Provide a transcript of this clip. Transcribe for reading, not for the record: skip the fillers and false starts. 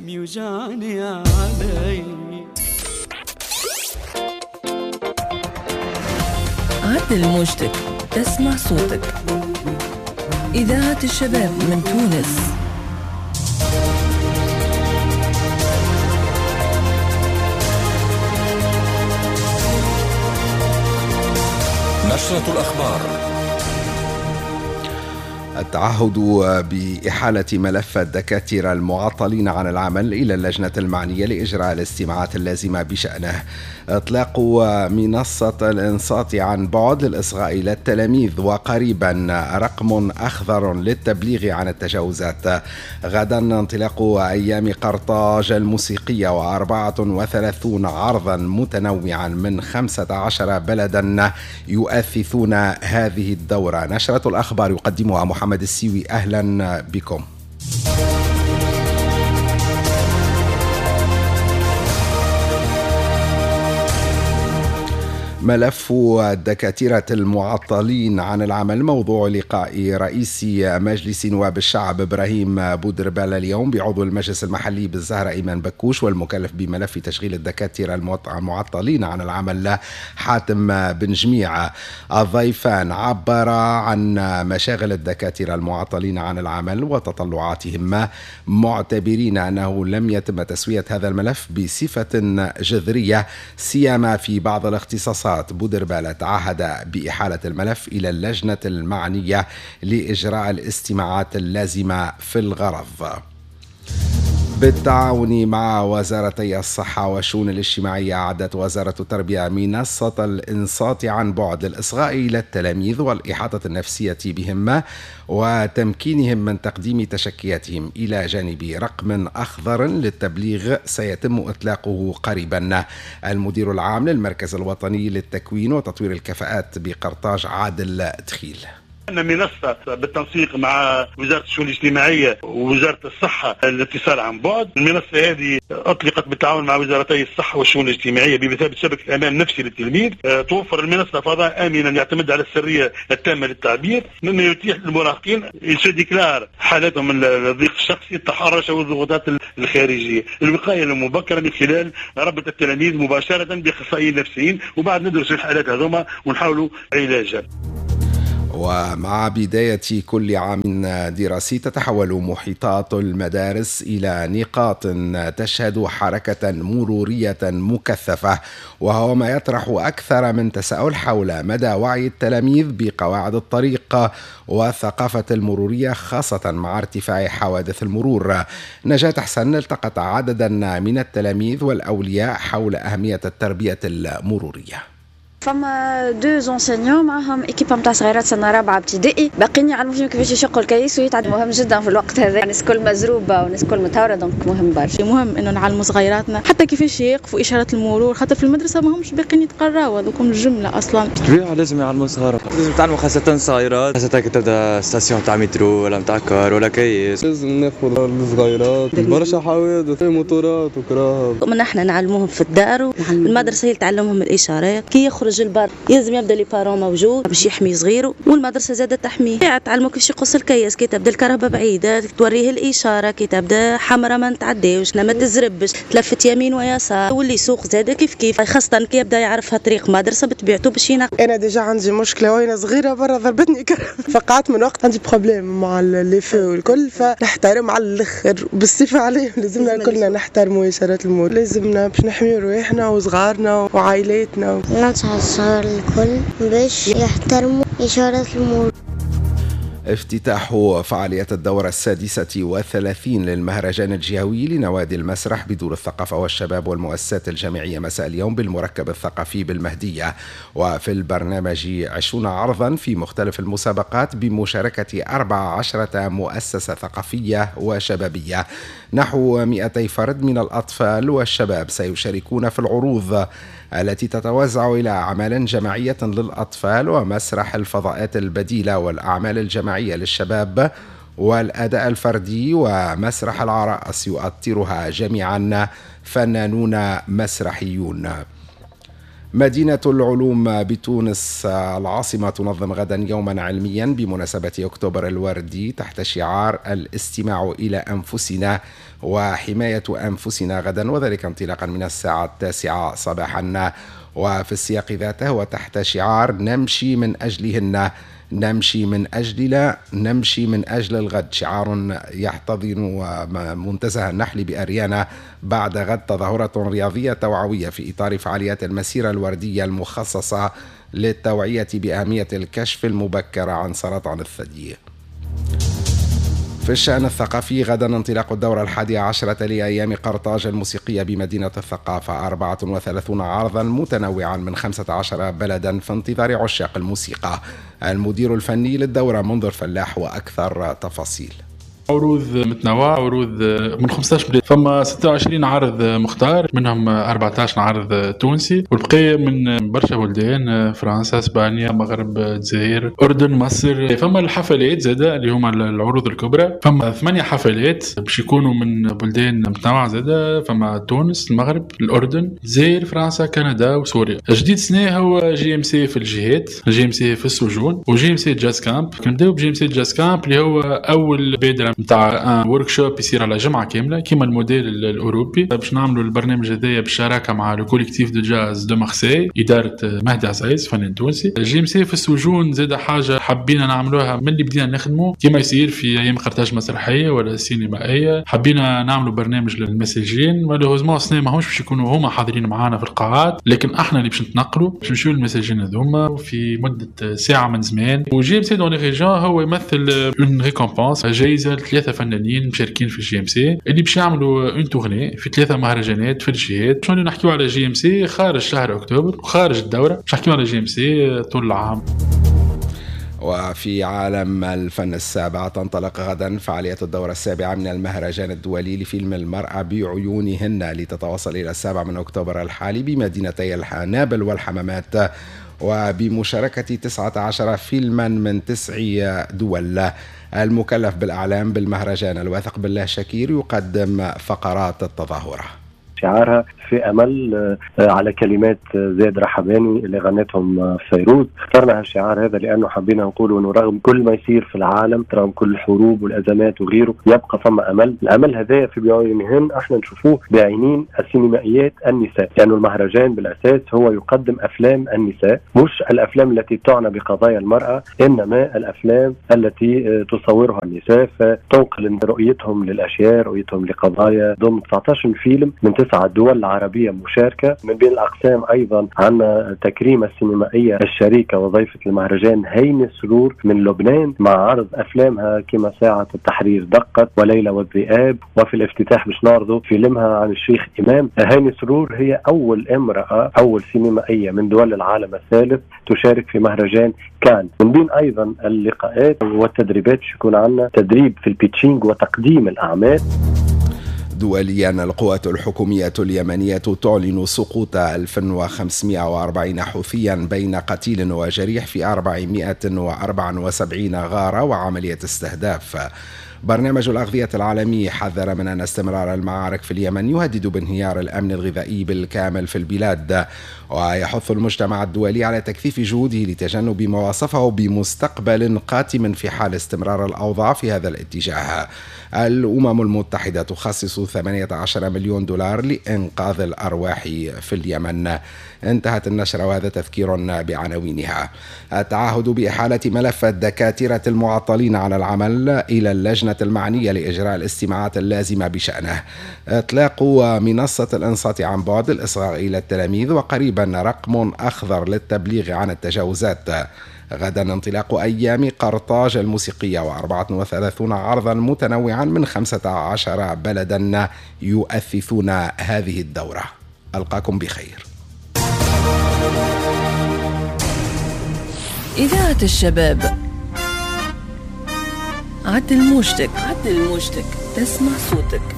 يوجعني علي. عدل موجتك، تسمع صوتك. إذاعة الشباب من تونس. نشرة الأخبار. التعهد بإحالة ملف الدكاترة المعطلين عن العمل إلى اللجنة المعنية لإجراء الاستماعات اللازمة بشأنه. إطلاق منصة الإنصات عن بعد للإصغاء إلى التلاميذ، وقريبا رقم أخضر للتبليغ عن التجاوزات. غدا انطلاق أيام قرطاج الموسيقية، و34 عرضا متنوعا من 15 بلدا يؤثثون هذه الدورة. نشرة الأخبار يقدمها محمد السيوي. أهلا بكم. ملف الدكاترة المعطلين عن العمل موضوع لقاء رئيس مجلس نواب الشعب إبراهيم بودربال اليوم بعضو المجلس المحلي بالزهرة إيمان بكوش، والمكلف بملف تشغيل الدكاترة المعطلين عن العمل حاتم بن جميع. الضيفان عبر عن مشاغل الدكاترة المعطلين عن العمل وتطلعاتهم، معتبرين أنه لم يتم تسوية هذا الملف بصفة جذرية سيما في بعض الاختصاصات. بودربال تعهد بإحالة الملف إلى اللجنة المعنية لإجراء الاستماعات اللازمة في الغرض. بالتعاون مع وزارتي الصحة والشؤون الاجتماعية، أعدت وزارة التربية منصة الإنصات عن بعد للإصغاء إلى التلاميذ والإحاطة النفسية بهم وتمكينهم من تقديم تشكياتهم، إلى جانب رقم أخضر للتبليغ سيتم إطلاقه قريبا. المدير العام للمركز الوطني للتكوين وتطوير الكفاءات بقرطاج عادل دخيل. أن منصة بالتنسيق مع وزارة الشؤون الاجتماعية ووزارة الصحة الاتصال عن بعد. المنصة هذه أطلقت بالتعاون مع وزارتي الصحة والشؤون الاجتماعية بمثابة شبكة الأمان النفسي للتلميذ. توفر المنصة فضاء آمنا يعتمد على السرية التامة للتعبير، مما يتيح للمراهقين يديكلار حالاتهم الضيق الشخصي، التحرش أو الضغوطات الخارجية. الوقاية المبكرة من خلال ربط التلاميذ مباشرة بأخصائيين نفسيين، وبعد ندرس الحالات هذوما ونحاولوا علاجها. ومع بداية كل عام دراسي تتحول محيطات المدارس إلى نقاط تشهد حركة مرورية مكثفة، وهو ما يطرح أكثر من تساؤل حول مدى وعي التلاميذ بقواعد الطريق والثقافة المرورية، خاصة مع ارتفاع حوادث المرور. نجاة حسن التقط عددا من التلاميذ والأولياء حول أهمية التربية المرورية. فما دو زونسينيون معهم ايكيبا نتاع صغيرات سنه رابعه ابتدائي، باقيين يعلموا فيهم كيفاش يشقوا الكيس ويتعلم. مهم جدا في الوقت هذا، الناس الكل مزروبه والناس الكل متهوره، دونك مهم برشا. مهم انه نعلموا صغيراتنا حتى كيفاش يقفوا اشارات المرور، خاطر في المدرسه ما همش باقيين يتقراوا هذوكم الجمله اصلا. بالطبيعه لازم يعلموا صغار، لازم يتعلموا خاصه الصغيرات، خاصه كي تبدا ستاسيون تاع مترو ولا نتاع كار ولا كيس. لازم ناخذ الصغيرات برشا حوادث موتورات وكراهب. من احنا نعلموهم في الدار، المدرسه يتعلمهم الاشارات، كي يخرج البر لازم يبدا لي بارون موجود باش يحمي صغيره، والمدرسه زاده تحميه. تعلموا كيفاش يقص الكيس، كي تبدا الكهرباء بعيده توريه الاشاره، كي تبدا حمراء ما نتعداوش، ما تزربش، تلفت يمين ويسار، واللي يسوق زاده كيف خاصه كي يبدا يعرفها طريق مدرسه بطبيعته باش ينقل. انا ديجا عندي مشكله وانا صغيره برا ضربتني فقعت من وقت عندي بروبليم مع لي فو والكل، فنحترم على الاخر بالصفه عليهم. لازمنا كلنا نحترموا اشارات المرور، لازمنا باش نحميو رواحنا وصغارنا وعائلاتنا. ننصح الصغار الكل باش يحترموا إشارات المرور. افتتاح فعاليات الدورة 36 للمهرجان الجهوي لنوادي المسرح بدور الثقافة والشباب والمؤسسات الجامعية مساء اليوم بالمركب الثقافي بالمهدية. وفي البرنامج 20 عرضا في مختلف المسابقات بمشاركة 14 مؤسسة ثقافية وشبابية. نحو 200 فرد من الأطفال والشباب سيشاركون في العروض التي تتوزع إلى أعمال جماعية للأطفال ومسرح الفضاءات البديلة والأعمال الجماعية للشباب والأداء الفردي ومسرح العرائس، يؤطرها جميعا فنانون مسرحيون. مدينة العلوم بتونس العاصمة تنظم غدا يوما علميا بمناسبة أكتوبر الوردي تحت شعار الاستماع إلى أنفسنا وحماية أنفسنا غدا، وذلك انطلاقا من الساعة 9 صباحا. وفي السياق ذاته وتحت شعار نمشي من أجلهن، نمشي من أجلنا، نمشي من أجل الغد، شعار يحتضن منتزه النحل بأريانا بعد غد تظاهرة رياضية توعوية في إطار فعاليات المسيرة الوردية المخصصة للتوعية بأهمية الكشف المبكر عن سرطان الثدي. في الشأن الثقافي غدا انطلاق الدورة 11 لأيام قرطاج الموسيقية بمدينة الثقافة، 34 عرضا متنوعا من 15 بلدا في انتظار عشاق الموسيقى. المدير الفني للدورة منذر فلاح وأكثر تفاصيل. عروض متنوعة، عروض من 15 بلاد، فما 26 عرض مختار، منهم 14 عرض تونسي والبقية من برشا بلدان، فرنسا، اسبانيا، مغرب، الجزائر، اردن، مصر. فما الحفلات زادا اللي هما العروض الكبرى، فما 8 حفلات باش يكونوا من بلدان متنوعة زادا، فما تونس، المغرب، الاردن، الجزائر، فرنسا، كندا وسوريا. جديد سنة هو جي ام سي في الجهات، جي ام سي في السجون، وجي ام سي جاز كامب. كنبداو بجي ام سي جاز كامب اللي هو اول بادرة نتاع وركشوب يصير على جمعة كاملة كيما الموديل الأوروبي، باش نعملوا البرنامج هذايا بالشراكة مع الكوليكتيف دو جاز دو مارسي إدارة مهدي عزيز فنان تونسي. جي ام سي في السجون زاد حاجة حبينا نعملوها من اللي بدينا نخدمه كيما يصير في أيام قرطاج مسرحية ولا سينمائية، حبينا نعملوا برنامج للمساجين. مالوغوزمون سنة ما همش باش يكونوا هما حاضرين معانا في القاعات، لكن احنا اللي باش نتنقلوا باش نمشيو للمساجين هذوما في مدة ساعة من زمان. وجي ام سي دون لي ريجون هو يمثل اون ريكومبونس، جايزة 3 فنانين مشاركين في الجي ام سي اللي باش يعملوا اون تورني في 3 مهرجانات في الجهات. شنو نحكيو على جي ام سي خارج شهر اكتوبر وخارج الدوره، باش نحكيو على جي ام سي طول العام. وفي عالم الفن السابع تنطلق غدا فعالية الدورة 7 من المهرجان الدولي لفيلم المرأة بعيونهن لتتواصل إلى 7 من أكتوبر الحالي بمدينتي النابل والحمامات، وبمشاركة 19 فيلما من 9 دول. المكلف بالإعلام بالمهرجان الواثق بالله شكير يقدم فقرات التظاهرة. شعارها في أمل على كلمات زياد رحباني اللي غنتهم فيروز. اخترنا هالشعار هذا لأنه حبينا نقوله أنه رغم كل ما يصير في العالم، رغم كل الحروب والأزمات وغيره، يبقى فما أمل. الأمل هذا في بعينهن احنا نشوفوه بعينين السينمائيات النساء، لأنه المهرجان بالأساس هو يقدم أفلام النساء، مش الأفلام التي تعنى بقضايا المرأة، إنما الأفلام التي تصورها النساء، فتنقل رؤيتهم للأشياء، رؤيتهم لقضايا، ضمن 19 فيلم من 9 دول عربية مشاركة. من بين الأقسام أيضا عنا تكريم السينمائية الشريكة وضيفة المهرجان هيني سرور من لبنان مع عرض أفلامها كما ساعة التحرير دقت وليلى والذئاب. وفي الافتتاح باش نعرضوا فيلمها عن الشيخ إمام. هيني سرور هي أول امرأة، أول سينمائية من دول العالم الثالث تشارك في مهرجان كان. من بين أيضا اللقاءات والتدريبات يكون عنا تدريب في البيتشينج وتقديم الأعمال. دوليا القوات الحكومية اليمنية تعلن سقوط 1540 حوثيا بين قتيل وجريح في 474 غارة وعملية استهداف. برنامج الأغذية العالمي حذر من أن استمرار المعارك في اليمن يهدد بانهيار الأمن الغذائي بالكامل في البلاد، ويحث المجتمع الدولي على تكثيف جهوده لتجنب ما وصفه بمستقبل قاتم في حال استمرار الأوضاع في هذا الاتجاه. الأمم المتحدة تخصص 18 مليون دولار لإنقاذ الأرواح في اليمن. انتهت النشرة وهذا تذكير بعناوينها. التعهد بإحالة ملف الدكاترة المعطلين عن العمل إلى اللجنة المعنية لإجراء الاستماعات اللازمة بشأنه. إطلاق منصة الإنصات عن بعد الإصغاء إلى التلاميذ، وقريبا رقم أخضر للتبليغ عن التجاوزات. غدا انطلاق أيام قرطاج الموسيقية، و34 عرضا متنوعا من 15 بلدا يؤثثون هذه الدورة. ألقاكم بخير. إذاعة الشباب، عدل موجتك، تسمع صوتك.